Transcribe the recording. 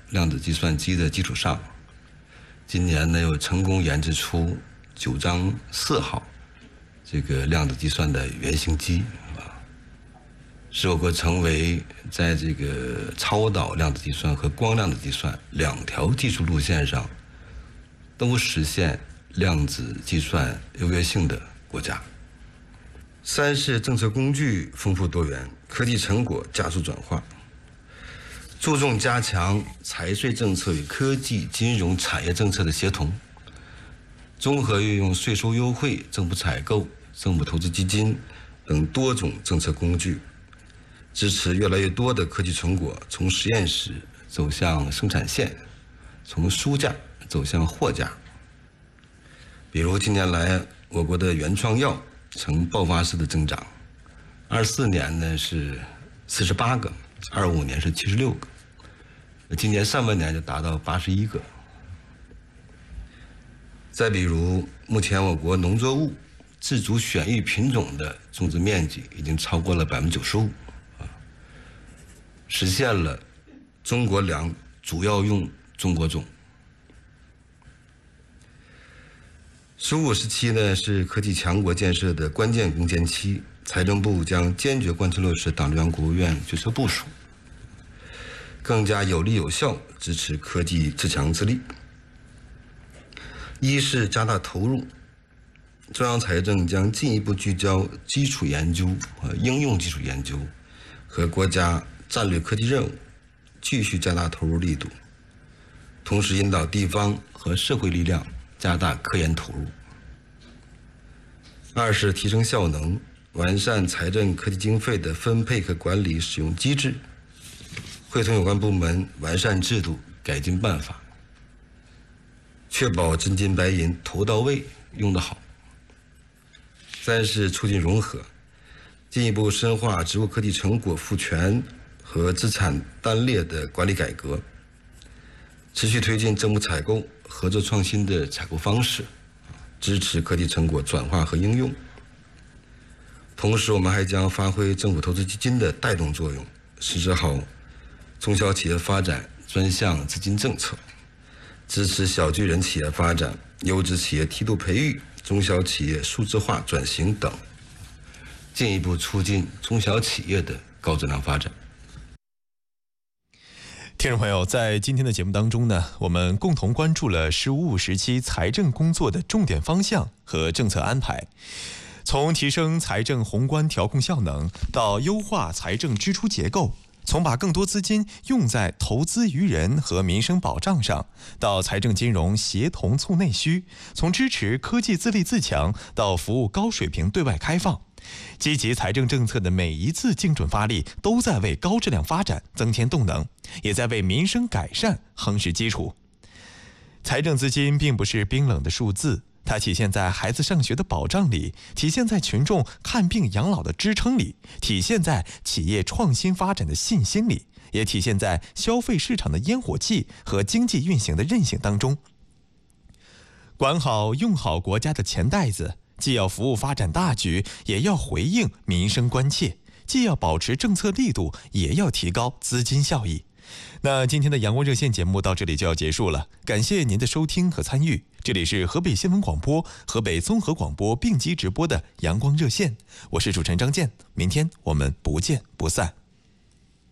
量子计算机的基础上，今年呢又成功研制出9章4号这个量子计算的原型机，使我国成为在这个超导量子计算和光量子计算2条技术路线上都实现量子计算优越性的国家。3是政策工具丰富多元，科技成果加速转化，注重加强财税政策与科技、金融、产业政策的协同，综合运用税收优惠、政府采购、政府投资基金等多种政策工具，支持越来越多的科技成果从实验室走向生产线，从书架走向货架。比如近年来我国的原创药呈爆发式的增长，24年呢是48个，25年是76个，今年上半年就达到81个。再比如目前我国农作物自主选育品种的种植面积已经超过了95%，实现了中国粮主要用中国种。15、17呢是科技强国建设的关键攻坚期，财政部将坚决贯彻落实党中央、国务院决策部署，更加有力有效支持科技自强自立。1是加大投入，中央财政将进一步聚焦基础研究和应用基础研究和国家战略科技任务，继续加大投入力度，同时引导地方和社会力量加大科研投入。2是提升效能，完善财政科技经费的分配和管理使用机制，会同有关部门完善制度、改进办法，确保真金白银投到位、用得好。3是促进融合，进一步深化植物科技成果赋权和资产单列的管理改革，持续推进政府采购、合作创新的采购方式，支持科技成果转化和应用。同时我们还将发挥政府投资基金的带动作用，实施好中小企业发展专项资金政策，支持小巨人企业发展、优质企业梯度培育、中小企业数字化转型等，进一步促进中小企业的高质量发展。 听众朋友，在今天的节目当中呢，我们共同关注了15、17财政工作的重点方向和政策安排，从提升财政宏观调控效能到优化财政支出结构，从把更多资金用在投资于人和民生保障上，到财政金融协同促内需，从支持科技自立自强到服务高水平对外开放，积极财政政策的每一次精准发力，都在为高质量发展增添动能，也在为民生改善夯实基础。财政资金并不是冰冷的数字，它体现在孩子上学的保障里，体现在群众看病养老的支撑里，体现在企业创新发展的信心里，也体现在消费市场的烟火气和经济运行的韧性当中。管好用好国家的钱袋子，既要服务发展大局，也要回应民生关切，既要保持政策力度，也要提高资金效益。那今天的阳光热线节目到这里就要结束了，感谢您的收听和参与。这里是河北新闻广播、河北综合广播并机直播的阳光热线，我是主持人张健，明天我们不见不散。